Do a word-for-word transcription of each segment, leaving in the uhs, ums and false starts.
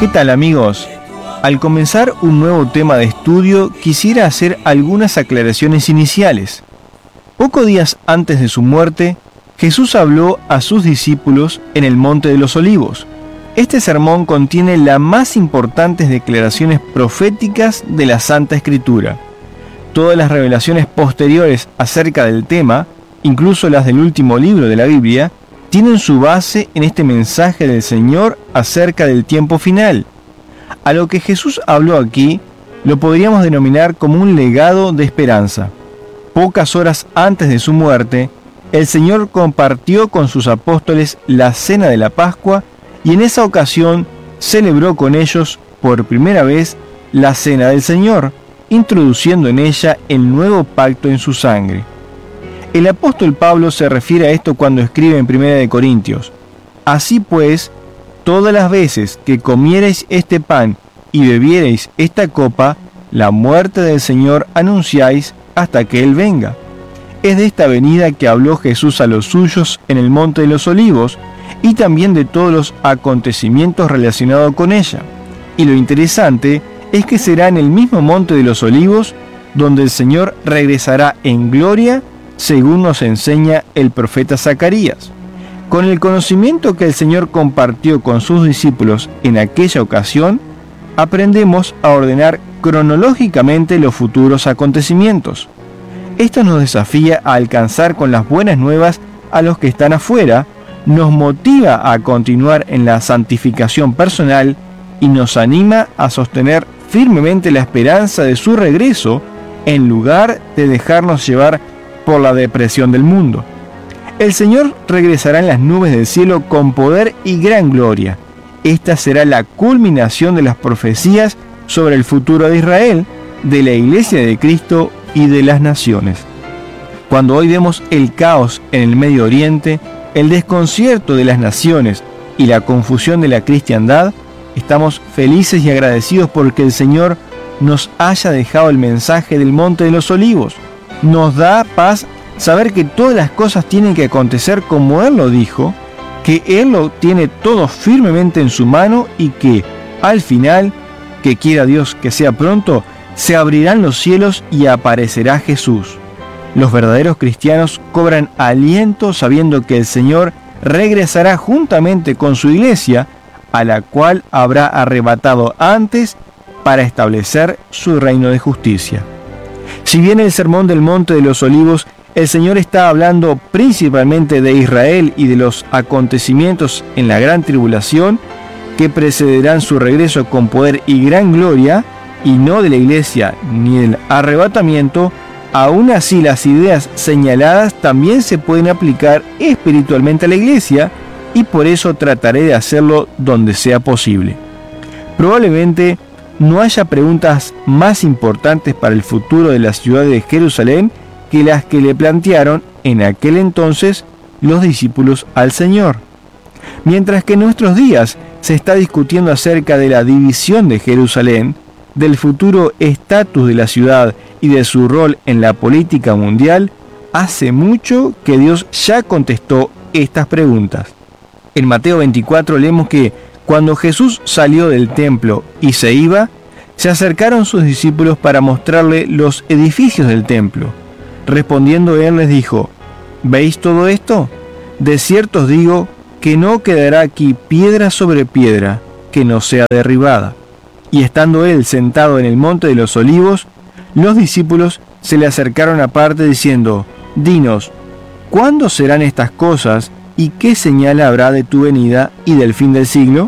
¿Qué tal, amigos? Al comenzar un nuevo tema de estudio, quisiera hacer algunas aclaraciones iniciales. Pocos días antes de su muerte, Jesús habló a sus discípulos en el Monte de los Olivos. Este sermón contiene las más importantes declaraciones proféticas de la Santa Escritura. Todas las revelaciones posteriores acerca del tema, incluso las del último libro de la Biblia, tienen su base en este mensaje del Señor acerca del tiempo final. A lo que Jesús habló aquí, lo podríamos denominar como un legado de esperanza. Pocas horas antes de su muerte, el Señor compartió con sus apóstoles la cena de la Pascua y en esa ocasión celebró con ellos por primera vez la cena del Señor, introduciendo en ella el nuevo pacto en su sangre. El apóstol Pablo se refiere a esto cuando escribe en Primera de Corintios: Así pues, todas las veces que comiereis este pan y bebiereis esta copa, la muerte del Señor anunciáis hasta que Él venga. Es de esta venida que habló Jesús a los suyos en el Monte de los Olivos y también de todos los acontecimientos relacionados con ella. Y lo interesante es que será en el mismo Monte de los Olivos donde el Señor regresará en gloria, según nos enseña el profeta Zacarías. Con el conocimiento que el Señor compartió con sus discípulos en aquella ocasión, aprendemos a ordenar cronológicamente los futuros acontecimientos. Esto nos desafía a alcanzar con las buenas nuevas a los que están afuera, nos motiva a continuar en la santificación personal y nos anima a sostener firmemente la esperanza de su regreso en lugar de dejarnos llevar por la depresión del mundo. El Señor regresará en las nubes del cielo con poder y gran gloria. Esta será la culminación de las profecías sobre el futuro de Israel, de la Iglesia de Cristo y de las naciones. Cuando hoy vemos el caos en el Medio Oriente, el desconcierto de las naciones y la confusión de la cristiandad, estamos felices y agradecidos porque el Señor nos haya dejado el mensaje del Monte de los Olivos. Nos da paz saber que todas las cosas tienen que acontecer como Él lo dijo, que Él lo tiene todo firmemente en su mano y que, al final, que quiera Dios que sea pronto, se abrirán los cielos y aparecerá Jesús. Los verdaderos cristianos cobran aliento sabiendo que el Señor regresará juntamente con su iglesia, a la cual habrá arrebatado antes para establecer su reino de justicia. Si bien el sermón del Monte de los Olivos, el Señor está hablando principalmente de Israel y de los acontecimientos en la gran tribulación que precederán su regreso con poder y gran gloria, y no de la iglesia ni del arrebatamiento, aún así las ideas señaladas también se pueden aplicar espiritualmente a la iglesia, y por eso trataré de hacerlo donde sea posible. Probablemente no haya preguntas más importantes para el futuro de la ciudad de Jerusalén que las que le plantearon en aquel entonces los discípulos al Señor. Mientras que en nuestros días se está discutiendo acerca de la división de Jerusalén, del futuro estatus de la ciudad y de su rol en la política mundial, hace mucho que Dios ya contestó estas preguntas. En Mateo veinticuatro leemos que cuando Jesús salió del templo y se iba, se acercaron sus discípulos para mostrarle los edificios del templo. Respondiendo él les dijo: ¿Veis todo esto? De cierto os digo que no quedará aquí piedra sobre piedra que no sea derribada. Y estando él sentado en el Monte de los Olivos, los discípulos se le acercaron aparte diciendo: Dinos, ¿cuándo serán estas cosas y qué señal habrá de tu venida y del fin del siglo?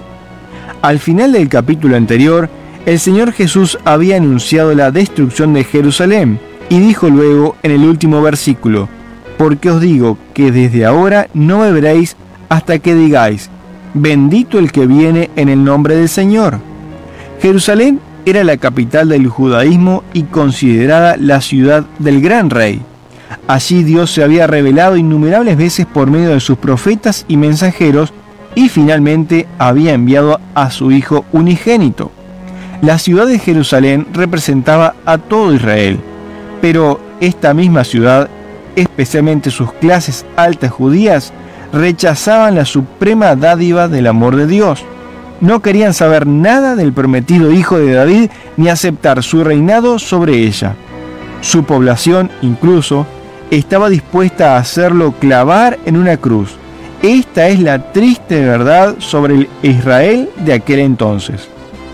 Al final del capítulo anterior, el Señor Jesús había anunciado la destrucción de Jerusalén y dijo luego en el último versículo: Porque os digo que desde ahora no me veréis hasta que digáis: bendito el que viene en el nombre del Señor. Jerusalén era la capital del judaísmo y considerada la ciudad del gran rey. Allí Dios se había revelado innumerables veces por medio de sus profetas y mensajeros, y finalmente había enviado a su Hijo unigénito. La ciudad de Jerusalén representaba a todo Israel, pero esta misma ciudad, especialmente sus clases altas judías, rechazaban la suprema dádiva del amor de Dios. no querían saber nada del prometido hijo de David ni aceptar su reinado sobre ella. Su población, incluso, estaba dispuesta a hacerlo clavar en una cruz. Esta es la triste verdad sobre el Israel de aquel entonces.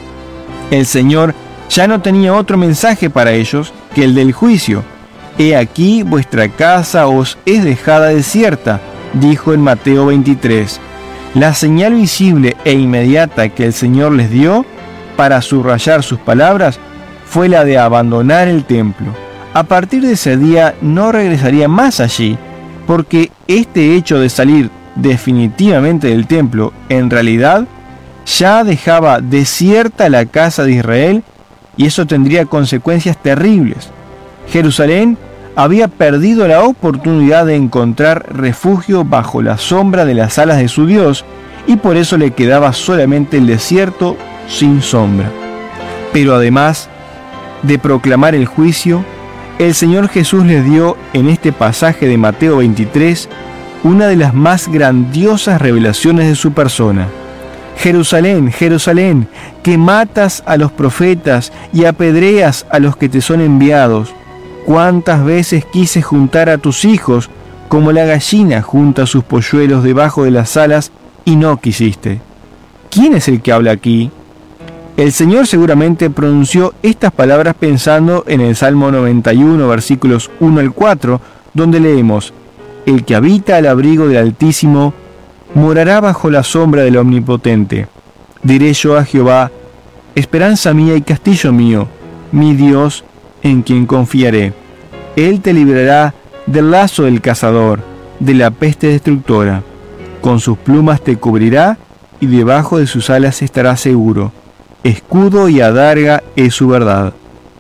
El Señor ya no tenía otro mensaje para ellos que el del juicio. He aquí vuestra casa os es dejada desierta, dijo en Mateo veintitrés. La señal visible e inmediata que el Señor les dio para subrayar sus palabras fue la de abandonar el templo. A partir de ese día no regresaría más allí, porque este hecho de salir definitivamente del templo en realidad ya dejaba desierta la casa de Israel, y eso tendría consecuencias terribles. Jerusalén había perdido la oportunidad de encontrar refugio bajo la sombra de las alas de su Dios, y por eso le quedaba solamente el desierto sin sombra. Pero además de proclamar el juicio, el Señor Jesús les dio en este pasaje de Mateo veintitrés una de las más grandiosas revelaciones de su persona. Jerusalén, Jerusalén, que matas a los profetas y apedreas a los que te son enviados. ¿Cuántas veces quise juntar a tus hijos como la gallina junta sus polluelos debajo de las alas y no quisiste? ¿Quién es el que habla aquí? El Señor seguramente pronunció estas palabras pensando en el Salmo noventa y uno, versículos uno al cuatro, donde leemos: El que habita al abrigo del Altísimo morará bajo la sombra del Omnipotente. Diré yo a Jehová: esperanza mía y castillo mío, mi Dios, en quien confiaré. Él te librará del lazo del cazador, de la peste destructora. Con sus plumas te cubrirá, y debajo de sus alas estarás seguro. Escudo y adarga es su verdad.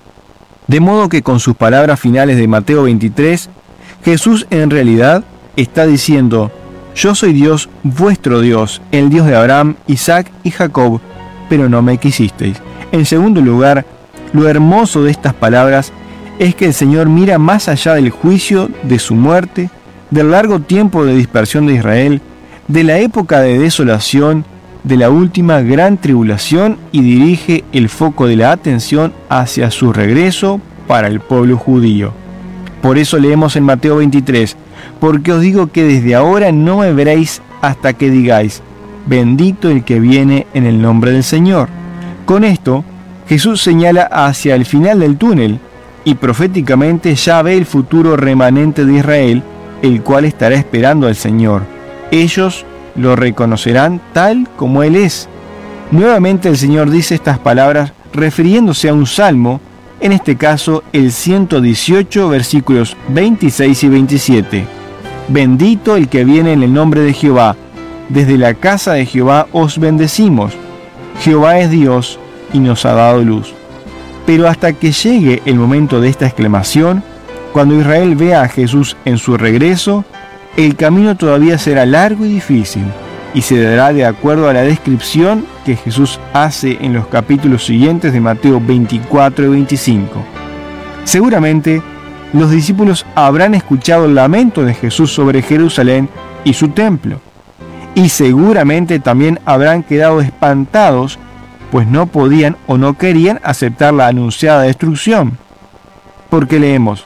De modo que con sus palabras finales de Mateo veintitrés, Jesús en realidad está diciendo: yo soy Dios, vuestro Dios, el Dios de Abraham, Isaac y Jacob, pero no me quisisteis. En segundo lugar, lo hermoso de estas palabras es que el Señor mira más allá del juicio, de su muerte, del largo tiempo de dispersión de Israel, de la época de desolación, de la última gran tribulación, y dirige el foco de la atención hacia su regreso para el pueblo judío. Por eso leemos en Mateo veintitrés: porque os digo que desde ahora no me veréis hasta que digáis: bendito el que viene en el nombre del Señor. Con esto, Jesús señala hacia el final del túnel, y proféticamente ya ve el futuro remanente de Israel, el cual estará esperando al Señor. Ellos lo reconocerán tal como Él es. Nuevamente el Señor dice estas palabras refiriéndose a un salmo, en este caso el ciento dieciocho, versículos veintiséis y veintisiete. Bendito el que viene en el nombre de Jehová. Desde la casa de Jehová os bendecimos. Jehová es Dios y nos ha dado luz. Pero hasta que llegue el momento de esta exclamación, cuando Israel vea a Jesús en su regreso, el camino todavía será largo y difícil, y se dará de acuerdo a la descripción que Jesús hace en los capítulos siguientes de Mateo veinticuatro y veinticinco. Seguramente, los discípulos habrán escuchado el lamento de Jesús sobre Jerusalén y su templo, y seguramente también habrán quedado espantados, pues no podían o no querían aceptar la anunciada destrucción. Porque leemos: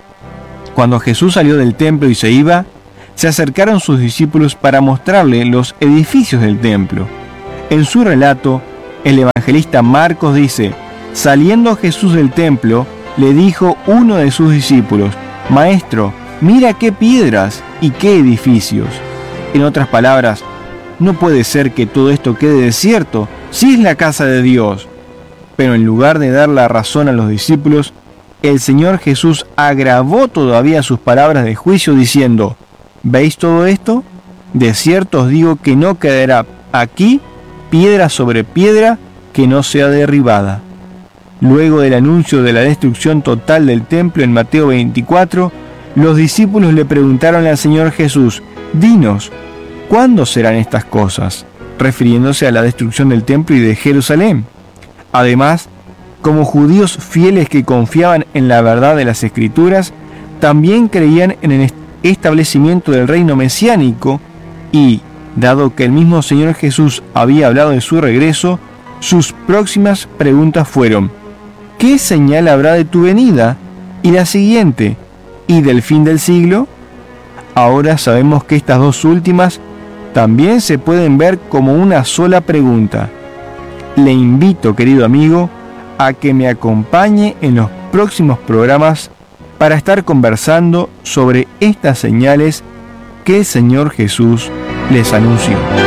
cuando Jesús salió del templo y se iba, se acercaron sus discípulos para mostrarle los edificios del templo. En su relato, el evangelista Marcos dice: saliendo Jesús del templo, le dijo uno de sus discípulos: Maestro, mira qué piedras y qué edificios. En otras palabras, no puede ser que todo esto quede desierto, si es la casa de Dios. Pero en lugar de dar la razón a los discípulos, el Señor Jesús agravó todavía sus palabras de juicio diciendo: ¿veis todo esto? De cierto os digo que no quedará aquí piedra sobre piedra que no sea derribada. Luego del anuncio de la destrucción total del templo en Mateo veinticuatro, los discípulos le preguntaron al Señor Jesús: dinos, ¿cuándo serán estas cosas?, refiriéndose a la destrucción del templo y de Jerusalén. Además, como judíos fieles que confiaban en la verdad de las Escrituras, también creían en el establecimiento del reino mesiánico y, Dado que el mismo Señor Jesús había hablado de su regreso, sus próximas preguntas fueron: ¿qué señal habrá de tu venida? Y la siguiente: ¿y del fin del siglo? Ahora sabemos que estas dos últimas también se pueden ver como una sola pregunta. Le invito, querido amigo, a que me acompañe en los próximos programas para estar conversando sobre estas señales que el Señor Jesús les anunció.